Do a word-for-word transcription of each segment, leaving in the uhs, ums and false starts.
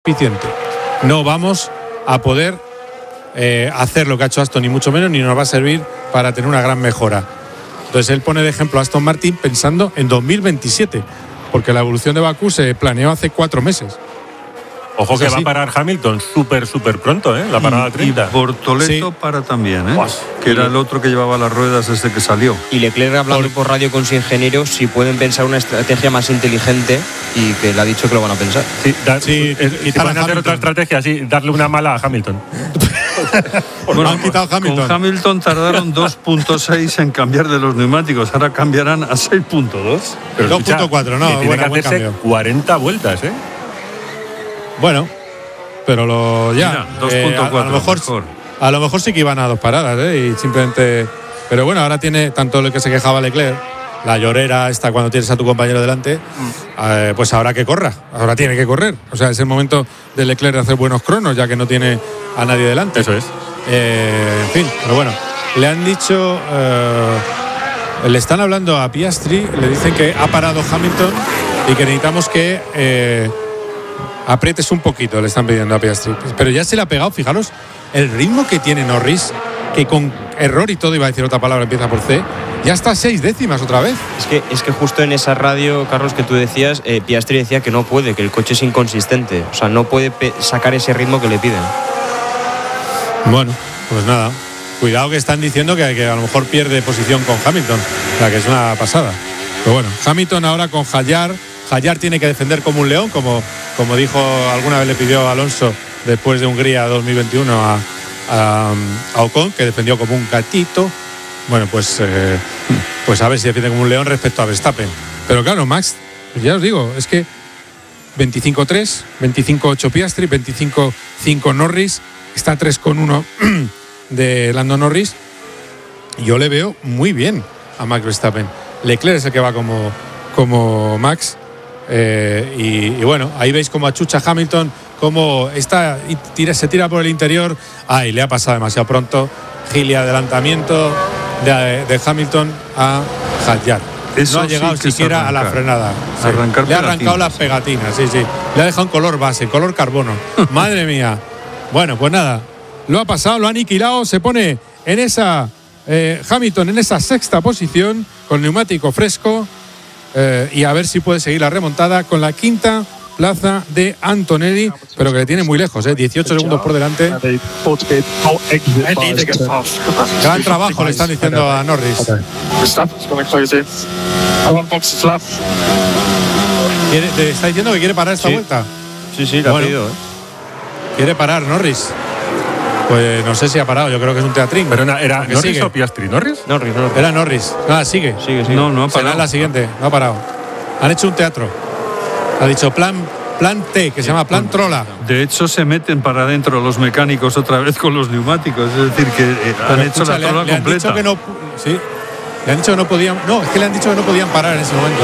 suficiente. No vamos a poder eh, hacer lo que ha hecho Aston, ni mucho menos, ni nos va a servir para tener una gran mejora. Entonces él pone de ejemplo a Aston Martin pensando en dos mil veintisiete, porque la evolución de Bakú se planeó hace cuatro meses. Ojo que va a parar Hamilton súper, súper pronto, ¿eh? La parada y, treinta. Y Bortoleto sí. para también, ¿eh? Pues, que era el otro que llevaba las ruedas desde que salió. Y Leclerc hablando por, por radio con su ingeniero si pueden pensar una estrategia más inteligente, y que le ha dicho que lo van a pensar. Sí, da, sí es, si pueden hacer otra estrategia, sí, darle una mala a Hamilton. Bueno, han quitado Hamilton. Con Hamilton tardaron dos punto seis en cambiar de los neumáticos, ahora cambiarán a seis punto dos. dos punto cuatro, no, tiene bueno, que hacerse cuarenta vueltas, ¿eh? Bueno, pero lo ya Mira, dos punto cuatro, eh, a, a lo mejor, mejor. a lo mejor sí que iban a dos paradas, ¿eh? Y simplemente, pero bueno, ahora tiene tanto lo que se quejaba Leclerc, la llorera esta cuando tienes a tu compañero delante, mm. eh, pues ahora que corra, ahora tiene que correr. O sea, es el momento de Leclerc de hacer buenos cronos, ya que no tiene a nadie delante. Eso es. Eh, en fin, pero bueno, le han dicho, eh, le están hablando a Piastri, le dicen que ha parado Hamilton y que necesitamos que eh, aprietes un poquito, le están pidiendo a Piastri. Pero ya se le ha pegado, fijaros, el ritmo que tiene Norris, que con error y todo, iba a decir otra palabra, empieza por C, ya está a seis décimas otra vez. Es que, es que justo en esa radio, Carlos, que tú decías, eh, Piastri decía que no puede, que el coche es inconsistente, o sea, no puede pe- sacar ese ritmo que le piden. Bueno, pues nada, cuidado que están diciendo que, que a lo mejor pierde posición con Hamilton, o sea, que es una pasada. Pero bueno, Hamilton ahora con Hadjar, Hadjar tiene que defender como un león, como, como dijo alguna vez, le pidió a Alonso después de Hungría dos mil veintiuno a, a, a Ocon, que defendió como un gatito. Bueno, pues, eh, pues a ver si defiende como un león respecto a Verstappen. Pero claro, Max, ya os digo, es que veinticinco tres, veinticinco ocho Piastri, veinticinco cinco Norris, está tres uno de Lando Norris. Yo le veo muy bien a Max Verstappen. Leclerc es el que va como, como Max. Eh, y, y bueno, ahí veis como achucha Hamilton, como está y tira, se tira por el interior. Ay, le ha pasado demasiado pronto. Gili adelantamiento de, de Hamilton a Hadjar. Eso no ha llegado sí siquiera a la frenada. Sí. Arrancar le ha arrancado las pegatinas, sí, sí. Le ha dejado un color base, color carbono. Madre mía. Bueno, pues nada, lo ha pasado, lo ha aniquilado, se pone en esa eh, Hamilton en esa sexta posición con neumático fresco, eh, y a ver si puede seguir la remontada con la quinta plaza de Antonelli, pero que le tiene muy lejos, ¿eh? dieciocho segundos por delante. Gran trabajo le están diciendo a Norris. ¿Quiere, ¿Te está diciendo que quiere parar esta sí. vuelta? Sí, sí, lo bueno, ha pedido, ¿eh? Quiere parar Norris. Pues no sé si ha parado, yo creo que es un teatrín. Pero era, era Norris sigue. o Piastri, ¿Norris? Norris, Norris. Era Norris. Nada, sigue. Sigue, sigue. No, no ha parado. Será la siguiente, no ha parado. Han hecho un teatro. Ha dicho plan, plan T, que se llama plan Trola. De hecho, se meten para adentro los mecánicos otra vez con los neumáticos. Es decir, que eh, han Pero hecho escucha, la trola le, le completa. Han dicho que no, sí, le han dicho que no podían. No, es que le han dicho que no podían parar en ese momento.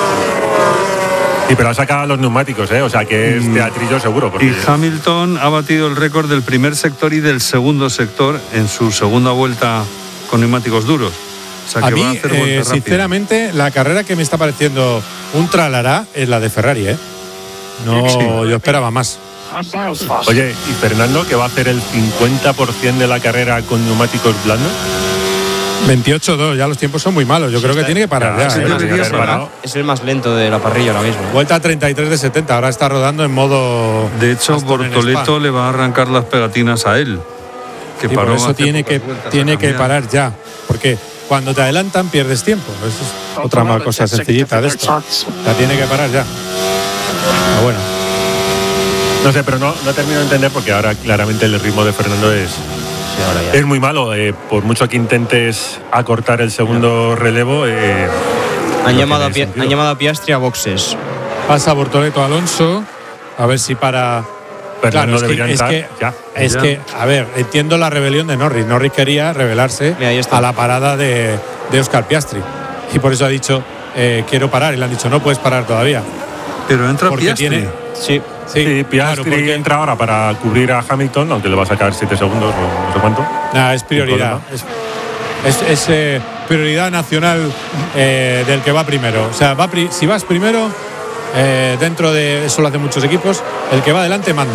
Sí, pero ha sacado los neumáticos, ¿eh? O sea que es teatrillo seguro. Porque... Y Hamilton ha batido el récord del primer sector y del segundo sector en su segunda vuelta con neumáticos duros. O sea, a que mí, va a hacer eh, sinceramente, la carrera que me está pareciendo un tralará es la de Ferrari, ¿eh? No, sí. Yo esperaba más. Oye, ¿y Fernando, que va a hacer el cincuenta por ciento de la carrera con neumáticos blandos? veintiocho dos, ya los tiempos son muy malos. Yo sí, creo que tiene que parar ya. Es, ya, el ¿eh? más, parado. Es el más lento de la parrilla ahora mismo. Vuelta a treinta y tres de setenta, ahora está rodando en modo. De hecho, Bortoleto le va a arrancar las pegatinas a él. Que sí, paró por eso tiene que, tiene que parar ya. Porque cuando te adelantan pierdes tiempo. Eso es otra más cosa sencillita de esto. La tiene que parar ya. Pero bueno. No sé, pero no, no termino de entender porque ahora claramente el ritmo de Fernando es. Sí, ahora ya. Es muy malo, eh, por mucho que intentes acortar el segundo relevo. Eh, han, no llamado a Pia- han llamado a Piastri a boxes. Pasa Bortoleto Alonso, a ver si para. Fernando claro, es que, entrar, es, que, ya, es ya. que, a ver, entiendo la rebelión de Norris. Norris quería rebelarse a la parada de, de Oscar Piastri. Y por eso ha dicho, eh, quiero parar. Y le han dicho, no puedes parar todavía. Pero entra porque Piastri. Tiene, sí. Sí, sí, Piastri claro, porque entra ahora para cubrir a Hamilton, aunque le va a sacar siete segundos o no sé cuánto. Nada, es prioridad. Es, es, es eh, prioridad nacional eh, del que va primero. O sea, va pri- si vas primero, eh, dentro de eso lo hacen muchos equipos, el que va adelante manda.